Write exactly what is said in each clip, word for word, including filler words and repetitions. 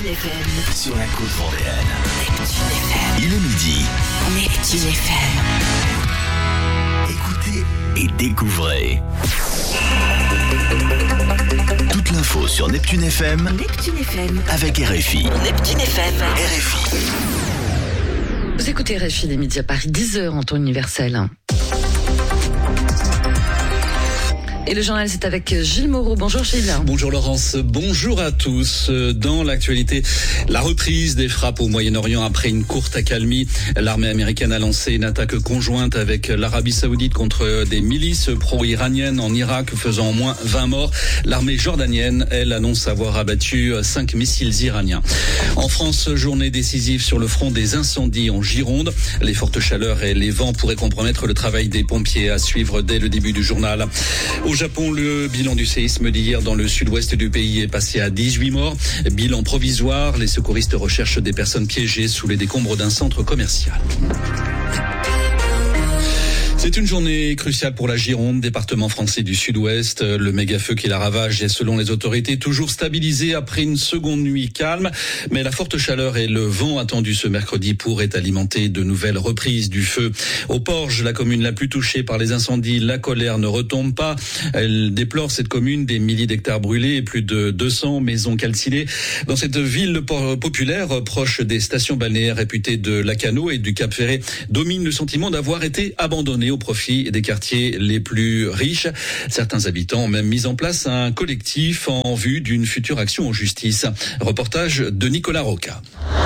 F M. Sur la côte vendéenne. Neptune F M. Il est midi. Neptune F M. Écoutez et découvrez. Toute l'info sur Neptune F M. Neptune F M. Avec R F I. Neptune F M. R F I. Vous écoutez R F I, les médias Paris, dix heures en temps universel. Et le journal, c'est avec Gilles Moreau. Bonjour Gilles. Bonjour Laurence, bonjour à tous. Dans l'actualité, la reprise des frappes au Moyen-Orient après une courte accalmie. L'armée américaine a lancé une attaque conjointe avec l'Arabie Saoudite contre des milices pro-iraniennes en Irak, faisant au moins vingt morts. L'armée jordanienne, elle, annonce avoir abattu cinq missiles iraniens. En France, journée décisive sur le front des incendies en Gironde. Les fortes chaleurs et les vents pourraient compromettre le travail des pompiers, à suivre dès le début du journal. Au Japon, le bilan du séisme d'hier dans le sud-ouest du pays est passé à dix-huit morts. Bilan provisoire, les secouristes recherchent des personnes piégées sous les décombres d'un centre commercial. C'est une journée cruciale pour la Gironde, département français du sud-ouest. Le méga-feu qui la ravage est, selon les autorités, toujours stabilisé après une seconde nuit calme. Mais la forte chaleur et le vent attendu ce mercredi pourraient alimenter de nouvelles reprises du feu. Au Porge, la commune la plus touchée par les incendies, la colère ne retombe pas. Elle déplore, cette commune, des milliers d'hectares brûlés et plus de deux cents maisons calcinées. Dans cette ville populaire, proche des stations balnéaires réputées de Lacanau et du Cap-Ferré, domine le sentiment d'avoir été abandonné au profit des quartiers les plus riches. Certains habitants ont même mis en place un collectif en vue d'une future action en justice. Reportage de Nicolas Roca.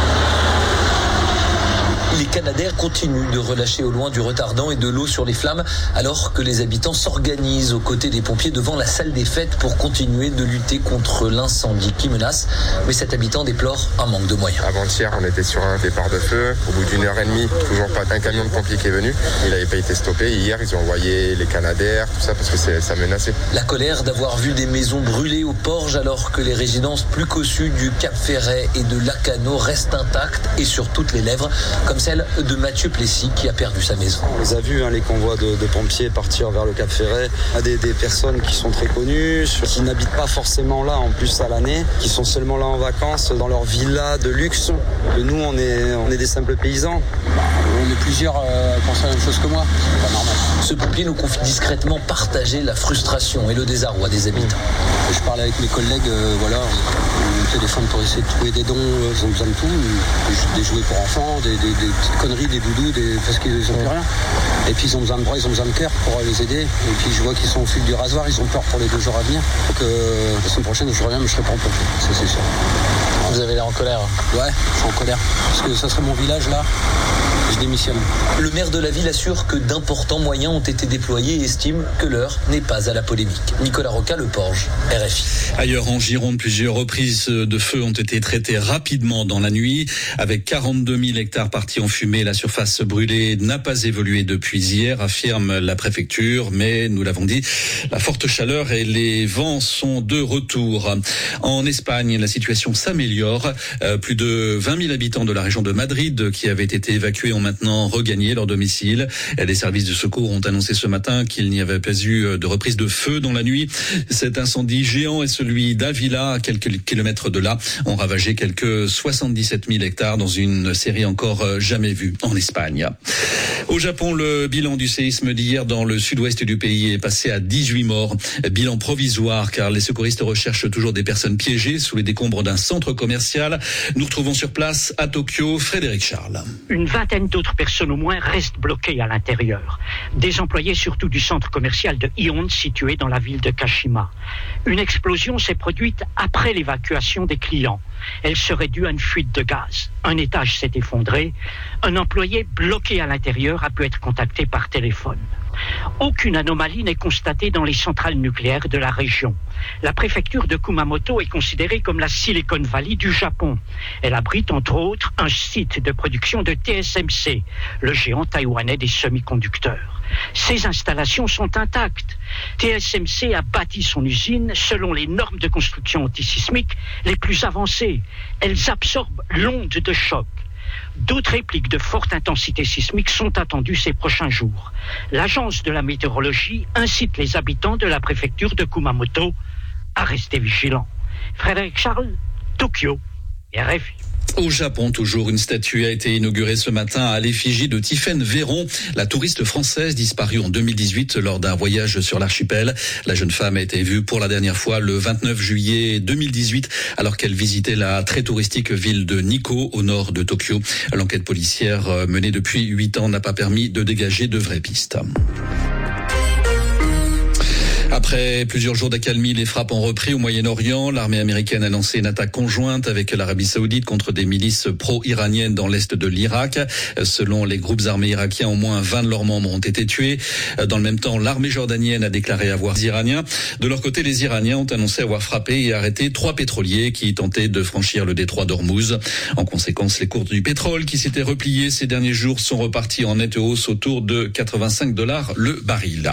Les Canadaires continuent de relâcher au loin du retardant et de l'eau sur les flammes, alors que les habitants s'organisent aux côtés des pompiers devant la salle des fêtes pour continuer de lutter contre l'incendie qui menace. Mais cet habitant déplore un manque de moyens. Avant-hier, on était sur un départ de feu. Au bout d'une heure et demie, toujours pas un camion de pompiers qui est venu. Il n'avait pas été stoppé. Hier, ils ont envoyé les Canadaires, tout ça, parce que c'est, ça menaçait. La colère d'avoir vu des maisons brûler au Porge, alors que les résidences plus cossues du Cap-Ferret et de Lacanau restent intactes et sur toutes les lèvres, comme celle de Mathieu Plessis qui a perdu sa maison. On les a vus, hein, les convois de, de pompiers partir vers le Cap-Ferret. Il y a des, des personnes qui sont très connues, qui n'habitent pas forcément là en plus à l'année, qui sont seulement là en vacances dans leur villa de luxe. Et nous, on est, on est des simples paysans. On est plusieurs euh, qui pensent la même chose que moi. C'est pas normal. Ce pompier nous confie discrètement partager la frustration et le désarroi des habitants. Je parle avec mes collègues, euh, voilà, on téléphone pour essayer de trouver des dons, euh, ils ont besoin de tout, des, des jouets pour enfants, des, des, des petites conneries, des doudous, des, parce qu'ils n'ont plus rien. Et puis ils ont besoin de bras, ils ont besoin de cœur pour les aider. Et puis je vois qu'ils sont au fil du rasoir, ils ont peur pour les deux jours à venir. Donc euh, la semaine prochaine, je reviens, mais je serai pas en pompier, ça c'est sûr. Vous avez l'air en colère? Ouais, je suis en colère. Parce que ça serait mon village là. Je démissionne. Le maire de la ville assure que d'importants moyens ont été déployés et estime que l'heure n'est pas à la polémique. Nicolas Roca, Le Porge, R F I. Ailleurs en Gironde, plusieurs reprises de feu ont été traitées rapidement dans la nuit. Avec quarante-deux mille hectares partis en fumée, la surface brûlée n'a pas évolué depuis hier, affirme la préfecture. Mais nous l'avons dit, la forte chaleur et les vents sont de retour. En Espagne, la situation s'améliore. Euh, plus de vingt mille habitants de la région de Madrid qui avaient été évacués ont maintenant regagné leur domicile. Les services de secours ont annoncé ce matin qu'il n'y avait pas eu de reprise de feu dans la nuit. Cet incendie géant est celui d'Avila, à quelques kilomètres de là. On ravagé quelques soixante-dix-sept mille hectares dans une série encore jamais vue en Espagne. Au Japon, le bilan du séisme d'hier dans le sud-ouest du pays est passé à dix-huit morts. Bilan provisoire car les secouristes recherchent toujours des personnes piégées sous les décombres d'un centre commercial. Nous retrouvons sur place à Tokyo Frédéric Charles. Une vingtaine d'autres personnes au moins restent bloquées à l'intérieur. Des employés surtout du centre commercial de Ion situé dans la ville de Kashima. Une explosion s'est produite après l'évacuation des clients. Elle serait due à une fuite de gaz. Un étage s'est effondré. Un employé bloqué à l'intérieur a pu être contacté par téléphone. Aucune anomalie n'est constatée dans les centrales nucléaires de la région. La préfecture de Kumamoto est considérée comme la Silicon Valley du Japon. Elle abrite entre autres un site de production de T S M C, le géant taïwanais des semi-conducteurs. Ces installations sont intactes. T S M C a bâti son usine selon les normes de construction antisismique les plus avancées. Elles absorbent l'onde de choc. D'autres répliques de forte intensité sismique sont attendues ces prochains jours. L'agence de la météorologie incite les habitants de la préfecture de Kumamoto à rester vigilants. Frédéric Charles, Tokyo. R F I. Au Japon, toujours, une statue a été inaugurée ce matin à l'effigie de Tiffaine Véron, la touriste française disparue en deux mille dix-huit lors d'un voyage sur l'archipel. La jeune femme a été vue pour la dernière fois le vingt-neuf juillet deux mille dix-huit alors qu'elle visitait la très touristique ville de Nikko au nord de Tokyo. L'enquête policière menée depuis huit ans n'a pas permis de dégager de vraies pistes. Après plusieurs jours d'accalmie, les frappes ont repris au Moyen-Orient. L'armée américaine a lancé une attaque conjointe avec l'Arabie Saoudite contre des milices pro-iraniennes dans l'est de l'Irak. Selon les groupes armés irakiens, au moins vingt de leurs membres ont été tués. Dans le même temps, l'armée jordanienne a déclaré avoir les Iraniens. De leur côté, les Iraniens ont annoncé avoir frappé et arrêté trois pétroliers qui tentaient de franchir le détroit d'Ormuz. En conséquence, les cours du pétrole qui s'étaient repliés ces derniers jours sont repartis en nette hausse autour de quatre-vingt-cinq dollars le baril.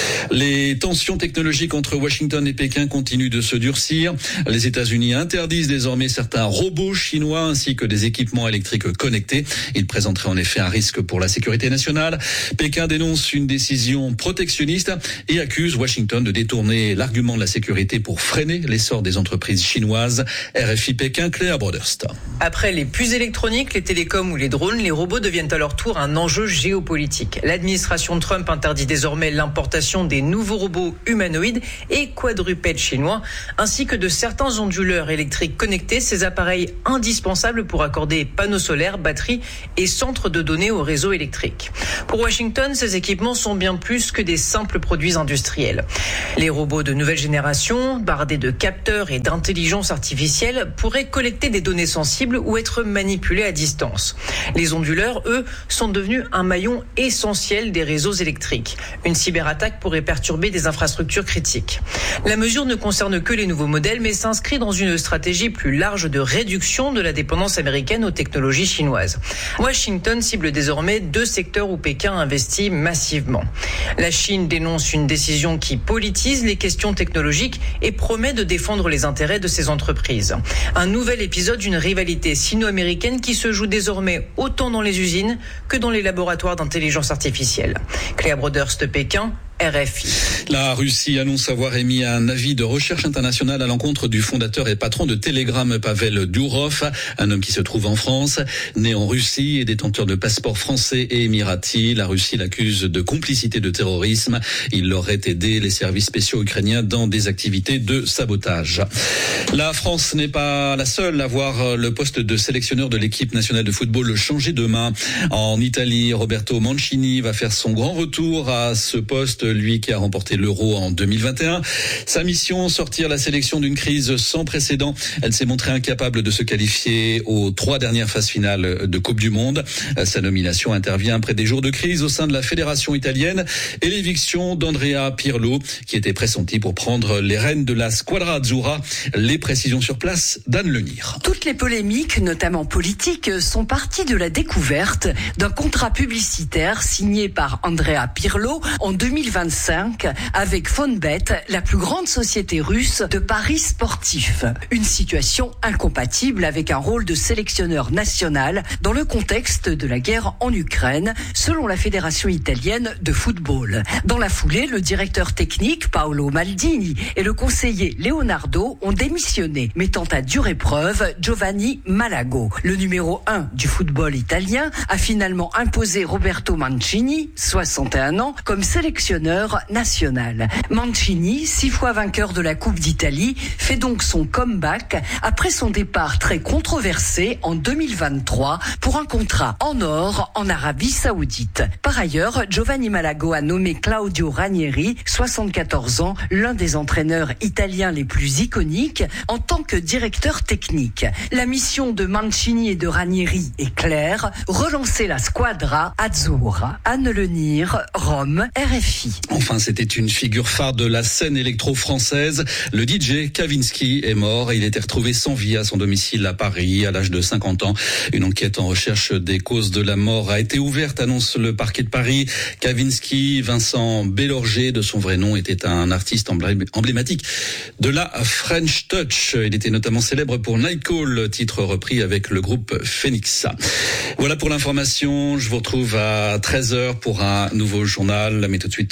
Les tensions technologiques entre Washington et Pékin continuent de se durcir. Les États-Unis interdisent désormais certains robots chinois ainsi que des équipements électriques connectés. Ils présenteraient en effet un risque pour la sécurité nationale. Pékin dénonce une décision protectionniste et accuse Washington de détourner l'argument de la sécurité pour freiner l'essor des entreprises chinoises. R F I Pékin, Claire Broderst. Après les puces électroniques, les télécoms ou les drones, les robots deviennent à leur tour un enjeu géopolitique. L'administration Trump interdit désormais l'importation des nouveaux robots humanoïdes et quadrupèdes chinois, ainsi que de certains onduleurs électriques connectés, ces appareils indispensables pour accorder panneaux solaires, batteries et centres de données au réseau électrique. Pour Washington, ces équipements sont bien plus que des simples produits industriels. Les robots de nouvelle génération, bardés de capteurs et d'intelligence artificielle, pourraient collecter des données sensibles ou être manipulés à distance. Les onduleurs, eux, sont devenus un maillon essentiel des réseaux électriques. Une cyberattaque pourrait perturber des infrastructures critiques. La mesure ne concerne que les nouveaux modèles, mais s'inscrit dans une stratégie plus large de réduction de la dépendance américaine aux technologies chinoises. Washington cible désormais deux secteurs où Pékin investit massivement. La Chine dénonce une décision qui politise les questions technologiques et promet de défendre les intérêts de ses entreprises. Un nouvel épisode d'une rivalité sino-américaine qui se joue désormais autant dans les usines que dans les laboratoires d'intelligence artificielle. Claire Broderst, Pékin, R F I. La Russie annonce avoir émis un avis de recherche internationale à l'encontre du fondateur et patron de Telegram, Pavel Durov, un homme qui se trouve en France, né en Russie et détenteur de passeports français et émiratis. La Russie l'accuse de complicité de terrorisme. Il aurait aidé les services spéciaux ukrainiens dans des activités de sabotage. La France n'est pas la seule à voir le poste de sélectionneur de l'équipe nationale de football changer de main. En Italie, Roberto Mancini va faire son grand retour à ce poste, lui qui a remporté l'Euro en deux mille vingt et un. Sa mission, sortir la sélection d'une crise sans précédent. Elle s'est montrée incapable de se qualifier aux trois dernières phases finales de Coupe du Monde. Sa nomination intervient après des jours de crise au sein de la fédération italienne et l'éviction d'Andrea Pirlo, qui était pressenti pour prendre les rênes de la Squadra Azzurra. Les précisions sur place d'Anne Lenir. Toutes les polémiques, notamment politiques, sont parties de la découverte d'un contrat publicitaire signé par Andrea Pirlo en deux mille vingt-cinq avec Fonbet, la plus grande société russe de paris sportifs. Une situation incompatible avec un rôle de sélectionneur national dans le contexte de la guerre en Ukraine, selon la Fédération italienne de football. Dans la foulée, le directeur technique Paolo Maldini et le conseiller Leonardo ont démissionné, mettant à dure épreuve Giovanni Malago. Le numéro un du football italien a finalement imposé Roberto Mancini, soixante et un ans, comme sélectionneur national. Mancini, six fois vainqueur de la Coupe d'Italie, fait donc son comeback après son départ très controversé en deux mille vingt-trois pour un contrat en or en Arabie Saoudite. Par ailleurs, Giovanni Malago a nommé Claudio Ranieri, soixante-quatorze ans, l'un des entraîneurs italiens les plus iconiques, en tant que directeur technique. La mission de Mancini et de Ranieri est claire, relancer la Squadra Azzurra. Anne Lenir, Rome, R F I. Enfin, c'était une figure phare de la scène électro-française. Le D J Kavinsky est mort et il était retrouvé sans vie à son domicile à Paris à l'âge de cinquante ans. Une enquête en recherche des causes de la mort a été ouverte, annonce le parquet de Paris. Kavinsky, Vincent Bélorger, de son vrai nom, était un artiste emblématique de la French Touch. Il était notamment célèbre pour Nightcall, titre repris avec le groupe Phoenix. Voilà pour l'information. Je vous retrouve à treize heures pour un nouveau journal. Mais tout de suite,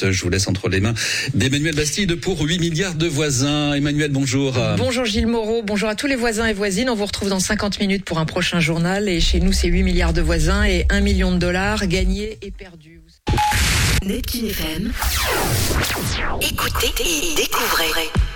suite. Je vous laisse entre les mains d'Emmanuel Bastide pour huit milliards de voisins. Emmanuel, bonjour. Bonjour Gilles Moreau, bonjour à tous les voisins et voisines. On vous retrouve dans cinquante minutes pour un prochain journal. Et chez nous, c'est huit milliards de voisins et un million de dollars gagnés et perdus. Neptune F M. Écoutez et découvrez.